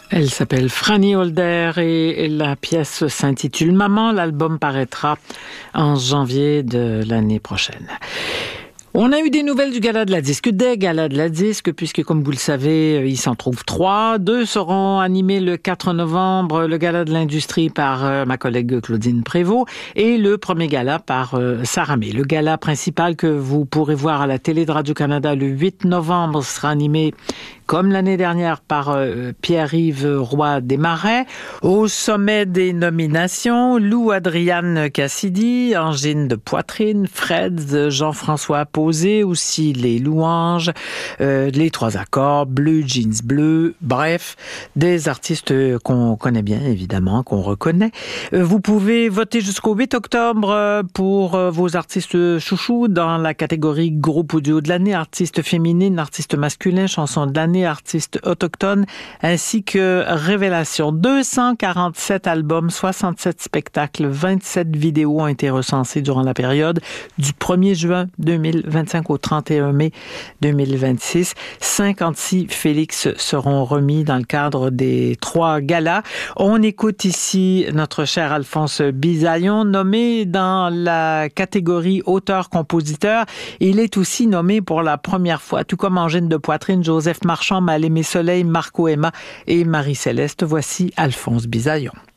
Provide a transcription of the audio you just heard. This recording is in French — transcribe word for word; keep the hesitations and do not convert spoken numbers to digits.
Elle s'appelle Franny Holder et la pièce s'intitule Maman. L'album paraîtra en janvier de l'année prochaine. On a eu des nouvelles du Gala de la Disque, des Galas de la Disque, puisque, comme vous le savez, il s'en trouve trois. Deux seront animés le quatre novembre, le Gala de l'Industrie par euh, ma collègue Claudine Prévost et le premier gala par euh, Sarah May. Le gala principal que vous pourrez voir à la télé de Radio-Canada le huit novembre sera animé comme l'année dernière par euh, Pierre-Yves Roy Desmarais. Au sommet des nominations, Lou Adrienne Cassidy, Angine de Poitrine, Fred, Jean-François Posé, aussi les Louanges, euh, les Trois Accords, Bleu Jeans Bleu, bref, des artistes qu'on connaît bien, évidemment, qu'on reconnaît. Euh, vous pouvez voter jusqu'au huit octobre pour euh, vos artistes chouchous dans la catégorie groupe audio de l'année, artiste féminine, artiste masculin, chanson de l'année, artistes autochtones, ainsi que révélation. deux cent quarante-sept albums, soixante-sept spectacles, vingt-sept vidéos ont été recensées durant la période du premier juin deux mille vingt-cinq au trente et un mai deux mille vingt-six. cinquante-six Félix seront remis dans le cadre des trois galas. On écoute ici notre cher Alphonse Bisaillon, nommé dans la catégorie auteur-compositeur. Il est aussi nommé pour la première fois, tout comme Angine de Poitrine, Joseph Marchand, Mal-Aimé Soleil, Marco Emma et Marie-Céleste. Voici Alphonse Bisaillon.